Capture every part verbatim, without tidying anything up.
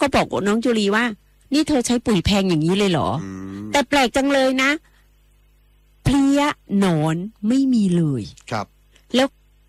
ก็บอกน้องจุลีว่านี่เธอใช้ปุ๋ยแพงอย่างนี้เลยเหรอแต่แปลกจังเลยนะเพลี้ยหนอนไม่มีเลยครับแล้ว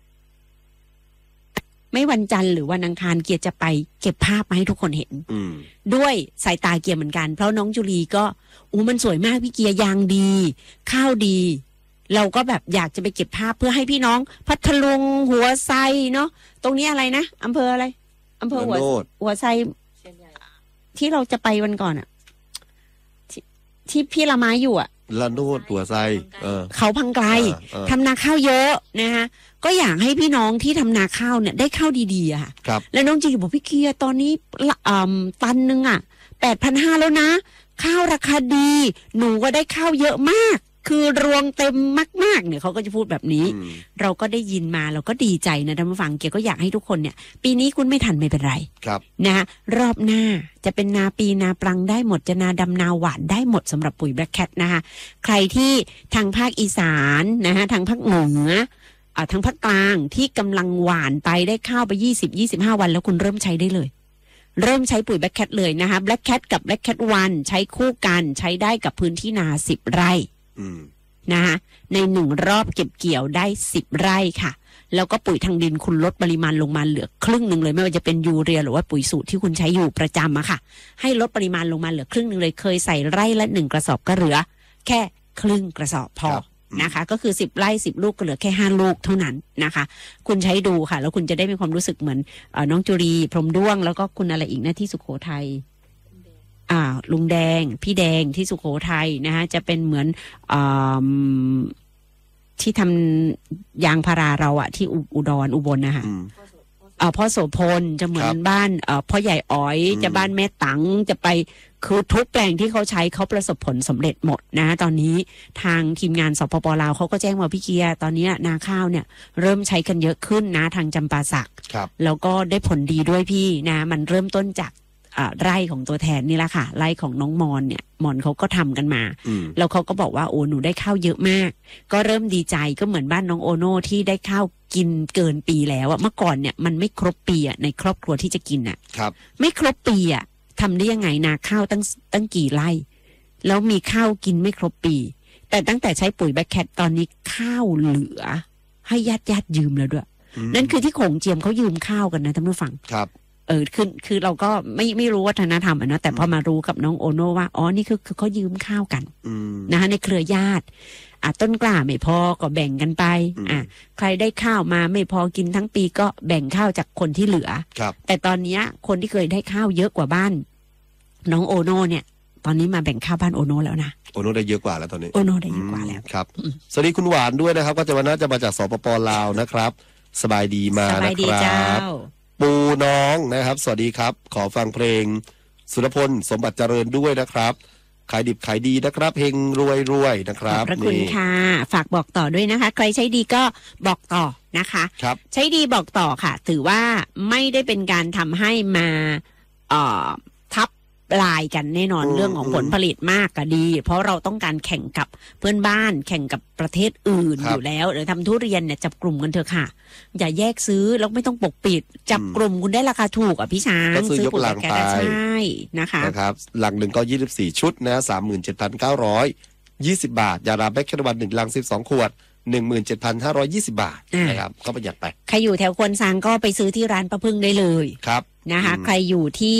ไม่วันจันทร์หรือวันอังคารเกียรจะไปเก็บภาพมาให้ทุกคนเห็นด้วยสายตาเกียรเหมือนกันเพราะน้องจุลีก็อู้มันสวยมากพี่เกียร์ยางดีข้าวดีเราก็แบบอยากจะไปเก็บภาพเพื่อให้พี่น้องพัทลุงหัวไซเนาะตรงนี้อะไรนะอำเภออะไรอำเภอหัวหัวไซที่เราจะไปวันก่อนอะท, ที่พี่ละไม้อยู่อะละโนดหัวไซเออเขาพังไกลทำนาข้าวเยอะนะคะก็อยากให้พี่น้องที่ทำนาข้าวเนี่ยได้ข้าวดีๆอะค่ะแล้วน้องจีบอกพี่เกียร์ตอนนี้อ่าตันนึงอะแปดพันห้าแล้วนะข้าวราคาดีหนูก็ได้ข้าวเยอะมากคือรวงเต็มมากๆเนี่ยเขาก็จะพูดแบบนี้เราก็ได้ยินมาเราก็ดีใจนะท่านผู้ฟังเกียร์ก็อยากให้ทุกคนเนี่ยปีนี้คุณไม่ทันไม่เป็นไรนะรอบหน้าจะเป็นนาปีนาปลังได้หมดจะนาดำนาหวานได้หมดสำหรับปุ๋ยแบล็คแคทนะคะใครที่ทางภาคอีสานนะฮะทางภาคเหนืออ่าทางภาคกลางที่กำลังหวานไปได้ข้าวไปยี่สิบ ยี่สิบห้าวันแล้วคุณเริ่มใช้ได้เลยเริ่มใช้ปุ๋ยแบล็คแคทเลยนะคะแบล็คแคทกับแบล็คแคทวันใช้คู่กันใช้ได้กับพื้นที่นาสิบไร่นะคะในหนึ่งรอบเก็บเกี่ยวได้สิบไร่ค่ะแล้วก็ปุ๋ยทางดินคุณลดปริมาณลงมาเหลือครึ่งหนึ่งเลยไม่ว่าจะเป็นยูเรียหรือว่าปุ๋ยสูตรที่คุณใช้อยู่ประจำอะค่ะให้ลดปริมาณลงมาเหลือครึ่งหนึ่งเลยเคยใส่ไร่ละหนึ่งกระสอบก็เหลือแค่ครึ่งกระสอบพอนะคะก็คือสิบไร่สิบลูกก็เหลือแค่ห้าลูกเท่านั้นนะคะคุณใช้ดูค่ะแล้วคุณจะได้มีความรู้สึกเหมือนน้องจุรีพรหมด้วงแล้วก็คุณอะไรอีกนะที่สุโขทัยอ่าลุงแดงพี่แดงที่สุโขทัยนะคะจะเป็นเหมือนอ่าที่ทำยางพาราเราอะที่อุดรอุบลนะคะเอ่อพ่อโสพลจะเหมือนบ้านเอ่อพ่อใหญ่อ๋อยจะบ้านแม่ตังจะไปคือทุกแปลงที่เขาใช้เขาประสบผลสำเร็จหมดนะตอนนี้ทางทีมงานสปป.ลาวเขาก็แจ้งมาพี่เกียร์ตอนนี้นาข้าวเนี่ยเริ่มใช้กันเยอะขึ้นนะทางจำปาสักแล้วก็ได้ผลดีด้วยพี่นะมันเริ่มต้นจากไร่ของตัวแทนนี่แหละค่ะไร่ของน้องมอนเนี่ยมอนเขาก็ทำกันมาแล้วเขาก็บอกว่าโอ้หนูได้ข้าวเยอะมากก็เริ่มดีใจก็เหมือนบ้านน้องโอโน่ที่ได้ข้าวกินเกินปีแล้วอะเมื่อก่อนเนี่ยมันไม่ครบปีอะในครอบครัวที่จะกินอะไม่ครบปีอะทำได้ยังไงนาข้าวตั้งตั้งกี่ไร่แล้วมีข้าวกินไม่ครบปีแต่ตั้งแต่ใช้ปุ๋ยแบล็คแคทตอนนี้ข้าวเหลือให้ญาติญาติยืมแล้วด้วยนั่นคือที่โขงเจียมเขายืมข้าวกันนะท่านผู้ฟังครับเออคือคือเราก็ไม่ไม่รู้วัฒนธรรมอ่ะนะแต่พอมารู้กับน้องโอโน่ว่าอ๋อนี่คือคือเขายืมข้าวกันนะคะในเครือญาติอ่ะต้นกล้าไม่พอก็แบ่งกันไปอ่ะใครได้ข้าวมาไม่พอกินทั้งปีก็แบ่งข้าวจากคนที่เหลือแต่ตอนนี้คนที่เคยได้ข้าวเยอะกว่าบ้านน้องโอโน่เนี่ยตอนนี้มาแบ่งข้าวบ้านโอโน่แล้วนะโอโน่ได้เยอะกว่าแล้วตอนนี้โอโน่ได้เยอะกว่าแล้วครับสวัสดีคุณหวานด้วยนะครับก็จะวันน่าจะมาจากสปป.ลาวนะครับสบายดีมานะครับปูน้องนะครับสวัสดีครับขอฟังเพลงสุรพลสมบัติเจริญด้วยนะครับขายดิบขายดีนะครับเฮงรวยรวยนะครับขอบคุณค่ะฝากบอกต่อด้วยนะคะใครใช้ดีก็บอกต่อนะคะครับใช้ดีบอกต่อค่ะถือว่าไม่ได้เป็นการทำให้มาเอ่อทับลายกันแน่นอนเรื่องของผลผลิตมากก็ดีเพราะเราต้องการแข่งกับเพื่อนบ้านแข่งกับประเทศอื่นอยู่แล้วหรือทำทุเรียนเนี่ยจับกลุ่มกันเถอะค่ะอย่าแยกซื้อแล้วไม่ต้องปกปิดจับกลุ่มคุณได้ราคาถูกอ่ะพี่ช้างซื้อยกลังไปใช่นะคะนะครับหลังหนึ่งก็ยี่สิบสี่ชุดนะ สามหมื่นเจ็ดพันเก้าร้อยยี่สิบบาทยาดาแบคแคทวันหนึ่งลังสิบสองขวด หนึ่งหมื่นเจ็ดพันห้าร้อยยี่สิบบาทนะครับก็ประหยัดไปใครอยู่แถวควนซางก็ไปซื้อที่ร้านประพึ่งได้เลยครับนะคะใครอยู่ที่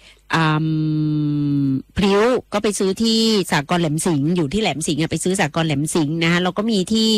พริ้วก็ไปซื้อที่สากลแหลมสิงห์อยู่ที่แหลมสิงห์ไปซื้อสากลแหลมสิงห์นะคะเราก็มีที่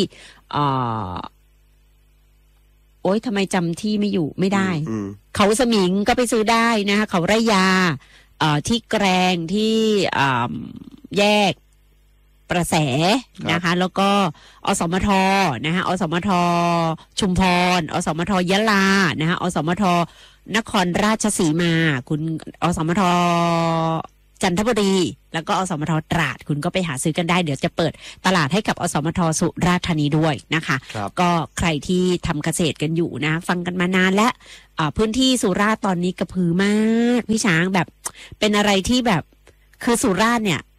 โอ๊ยทำไมจำที่ไม่อยู่ไม่ได้เขาสมิงก็ไปซื้อได้นะคะเขาไร่ยาที่แกรงที่แยกประแสนะคะแล้วก็อสมทนะคะอสมทชุมพรอสมทยะลานะคะอสมทนครราชสีมาคุณอสมทจันทบุรีแล้วก็อสมทตราดคุณก็ไปหาซื้อกันได้เดี๋ยวจะเปิดตลาดให้กับอสมทสุราษฎร์ธานีด้วยนะคะก็ใครที่ทำเกษตรกันอยู่นะฟังกันมานานและพื้นที่สุราษฎร์ตอนนี้กระพือมากพี่ช้างแบบเป็นอะไรที่แบบคือสุราษฎร์เนี่ย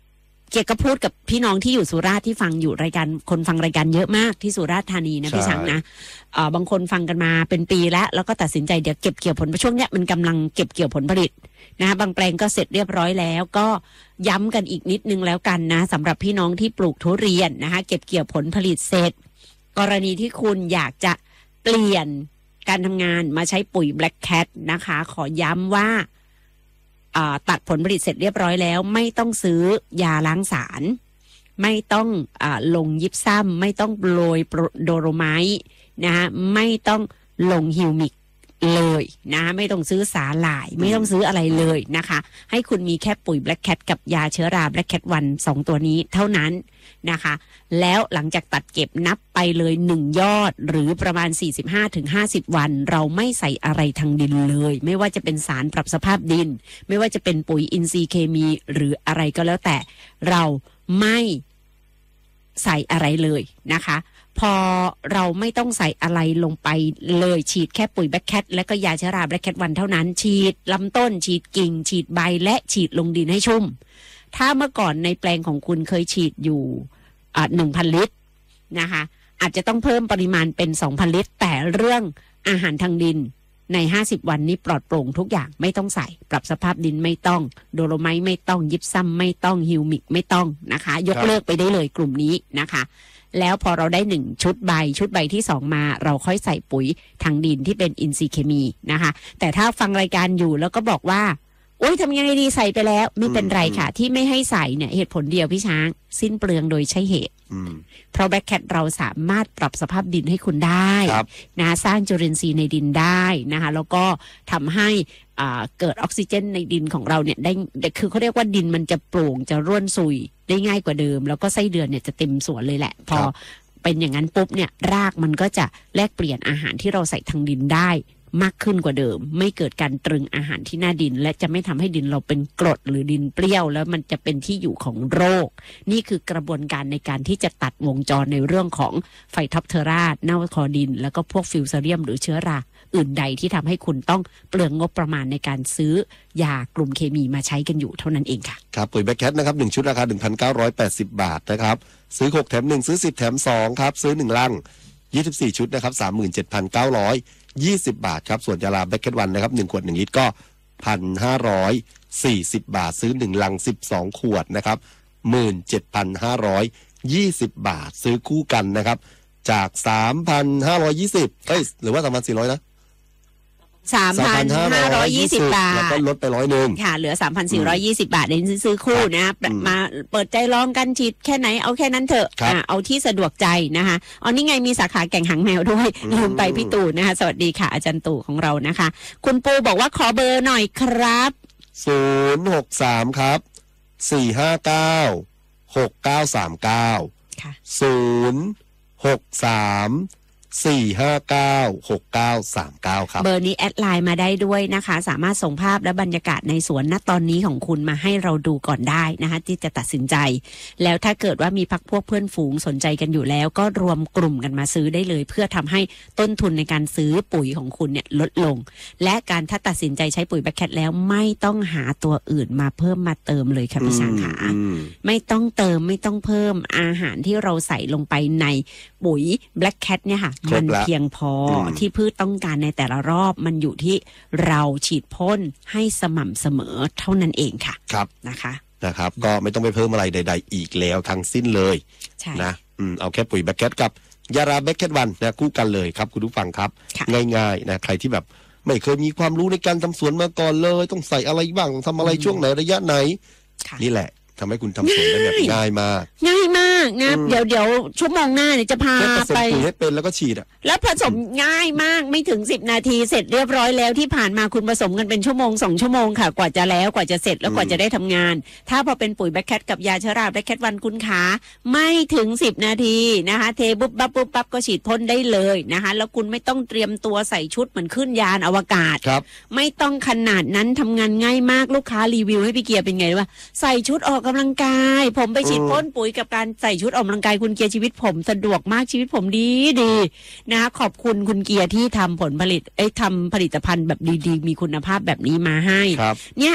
เกียรติก็พูดกับพี่น้องที่อยู่สุราษฎร์ที่ฟังอยู่รายการคนฟังรายการเยอะมากที่สุราษฎร์ธานีนะพี่ช้างนะบางคนฟังกันมาเป็นปีแล้วแล้วก็ตัดสินใจเดี๋ยวเก็บเกี่ยวผลช่วงเนี้ยมันกำลังเก็บเกี่ยวผลผลิตนะบางแปลงก็เสร็จเรียบร้อยแล้วก็ย้ำกันอีกนิดนึงแล้วกันนะสำหรับพี่น้องที่ปลูกทุเรียนนะคะเก็บเกี่ยวผลผลิตเสร็จกรณีที่คุณอยากจะเปลี่ยนการทำงานมาใช้ปุ๋ย Black Cat นะคะขอย้ำว่าตัดผลผลิตเสร็จเรียบร้อยแล้วไม่ต้องซื้อยาล้างสารไม่ต้องอลงยิปซัมไม่ต้องโรยโดโลไมต์นะไม่ต้องลงฮิวมิกเลยนะไม่ต้องซื้อสาหร่ายไม่ต้องซื้ออะไรเลยนะคะให้คุณมีแค่ปุ๋ย Black Cat กับยาเชื้อรา Black Cat วันสองตัวนี้เท่านั้นนะคะแล้วหลังจากตัดเก็บนับไปเลยหนึ่งยอดหรือประมาณ สี่สิบห้าถึงห้าสิบ วันเราไม่ใส่อะไรทางดินเลยไม่ว่าจะเป็นสารปรับสภาพดินไม่ว่าจะเป็นปุ๋ยอินทรีย์เคมีหรืออะไรก็แล้วแต่เราไม่ใส่อะไรเลยนะคะพอเราไม่ต้องใส่อะไรลงไปเลยฉีดแค่ปุ๋ยแบล็คแคทและก็ยาเชื้อราแบล็คแคทวันเท่านั้นฉีดลำต้นฉีดกิ่งฉีดใบและฉีดลงดินให้ชุ่มถ้าเมื่อก่อนในแปลงของคุณเคยฉีดอยู่อ่า หนึ่งพัน ลิตรนะคะอาจจะต้องเพิ่มปริมาณเป็น สองพัน ลิตรแต่เรื่องอาหารทางดินในห้าสิบวันนี้ปลอดโปร่งทุกอย่างไม่ต้องใส่ปรับสภาพดินไม่ต้องโดโลไมต์ไม่ต้องยิปซัมไม่ต้องฮิวมิกไม่ต้องนะคะยกเลิกไปได้เลยกลุ่มนี้นะคะแล้วพอเราได้หนึ่งชุดใบชุดใบที่สองมาเราค่อยใส่ปุ๋ยทางดินที่เป็นอินทรีย์เคมีนะคะแต่ถ้าฟังรายการอยู่แล้วก็บอกว่าโอ๊ยทำยังไงดีใส่ไปแล้วไม่เป็นไรค่ะที่ไม่ให้ใส่เนี่ยเหตุผลเดียวพี่ช้างสิ้นเปลืองโดยใช่เหตุเพราะแบล็คแคทเราสามารถปรับสภาพดินให้คุณได้นะสร้างจุลินทรีย์ในดินได้นะคะแล้วก็ทำให้เกิดออกซิเจนในดินของเราเนี่ยได้คือเขาเรียกว่าดินมันจะโปร่งจะร่วนซุยได้ง่ายกว่าเดิมแล้วก็ไส้เดือนเนี่ยจะเต็มสวนเลยแหละพอเป็นอย่างนั้นปุ๊บเนี่ยรากมันก็จะแลกเปลี่ยนอาหารที่เราใส่ทางดินได้มากขึ้นกว่าเดิมไม่เกิดการตรึงอาหารที่หน้าดินและจะไม่ทำให้ดินเราเป็นกรดหรือดินเปรี้ยวแล้วมันจะเป็นที่อยู่ของโรคนี่คือกระบวนการในการที่จะตัดวงจรในเรื่องของไฟท็อปเทอราเน่าคอดินแล้วก็พวกฟิวเซเรียมหรือเชื้อราอื่นใดที่ทำให้คุณต้องเปลืองงบประมาณในการซื้อยากลุ่มเคมีมาใช้กันอยู่เท่านั้นเองค่ะครับปุ๋ยแบล็คแคทนะครับหนึ่งชุดราคา หนึ่งพันเก้าร้อยแปดสิบ บาทนะครับซื้อหกแถมหนึ่งซื้อสิบแถมสองครับซื้อหนึ่งลังยี่สิบสี่ชุดนะครับ สามหมื่นเจ็ดพันเก้าร้อยยี่สิบ บาทครับส่วนยาลาแบล็คแคทวันนะครับหนึ่งขวดหนึ่งลิตรก็ หนึ่งพันห้าร้อยสี่สิบ บาทซื้อหนึ่งลังสิบสองขวดนะครับ หนึ่งหมื่นเจ็ดพันห้าร้อยยี่สิบ บาทซื้อคู่กันนะครับจาก สามพันห้าร้อยยี่สิบ เอ้ยหรือว่า สามพันสี่ร้อย นะ สามพันห้าร้อยยี่สิบ บาทแล้วก็ลดไปร้อยนึงค่ะเหลือ สามพันสี่ร้อยยี่สิบ บาทเดี๋ยวซื้อคู่นะมาเปิดใจลองกันฉีดแค่ไหนเอาแค่นั้นเถอะอ่าเอาที่สะดวกใจนะคะอ๋อนี่ไงมีสาขาแก่งหางแมวด้วยลืมไปพี่ตู่นะคะสวัสดีค่ะอาจารย์ตู่ของเรานะคะคุณปูบอกว่าขอเบอร์หน่อยครับศูนย์ หก สาม ครับสี่ ห้า เก้า หก เก้า สาม เก้าค่ะศูนย์ หก สาม สี่ ห้า เก้า หก เก้า สาม เก้าครับเบอร์นี้แอดไลน์มาได้ด้วยนะคะสามารถส่งภาพและบรรยากาศในสวนณตอนนี้ของคุณมาให้เราดูก่อนได้นะคะที่จะตัดสินใจแล้วถ้าเกิดว่ามีพรรคพวกเพื่อนฝูงสนใจกันอยู่แล้วก็รวมกลุ่มกันมาซื้อได้เลยเพื่อทำให้ต้นทุนในการซื้อปุ๋ยของคุณเนี่ยลดลงและการถ้าตัดสินใจใช้ปุ๋ยแบล็คแคทแล้วไม่ต้องหาตัวอื่นมาเพิ่มมาเติมเลยค่ะพี่ช้างขาไม่ต้องเติมไม่ต้องเพิ่มอาหารที่เราใส่ลงไปในปุ๋ยแบล็คแคทเนี่ยค่ะมันเพียงพอที่พืชต้องการในแต่ละรอบมันอยู่ที่เราฉีดพ่นให้สม่ำเสมอเท่านั้นเองค่ะครับนะคะนะครับก็ไม่ต้องไปเพิ่มอะไรใดๆอีกแล้วทั้งสิ้นเลยนะอืมเอาแค่ปุ๋ยแบล็คแคทกับยาราแบล็คแคทวันนะคู่กันเลยครับคุณผู้ฟังครับง่ายๆนะใครที่แบบไม่เคยมีความรู้ในการทำสวนมาก่อนเลยต้องใส่อะไรบ้างทำอะไรช่วงไหนระยะไหนนี่แหละทำให้คุณทำสวนได้แบบง่ายมากง่ายมากนะเดี๋ยวเดี๋ยวชั่วโมงหน้าเนี่ยจะพาไปให้เป็นแล้วก็ฉีดอ่ะแล้วผสมง่ายมากไม่ถึงสิบนาทีเสร็จเรียบร้อยแล้วที่ผ่านมาคุณผสมกันเป็นชั่วโมงสองชั่วโมงค่ะกว่าจะแล้วกว่าจะเสร็จแล้วกว่าจะได้ทำงานถ้าพอเป็นปุ๋ยแบล็คแคทกับยาเชื้อราแบล็คแคทวันคุณขาไม่ถึงสิบนาทีนะคะเทปุ๊บปั๊บปุ๊บปั๊บก็ฉีดพ่นได้เลยนะคะแล้วคุณไม่ต้องเตรียมตัวใส่ชุดเหมือนขึ้นยานอวกาศไม่ต้องขนาดนั้นทำงานง่ายมากลูกค้ารีวิวให้พี่เกียร์เป็นไงว่าใส่ชุดออกกำลังกายผมไปฉีดพ่นปุ๋ยกับการใส่ชุดออกกำลังกายคุณเกียร์ชีวิตผมสะดวกมากชีวิตผมดีดีนะขอบคุณคุณเกียร์ที่ทำผลผลิตเอ้ยทำผลิตภัณฑ์แบบดีๆมีคุณภาพแบบนี้มาให้เนี่ย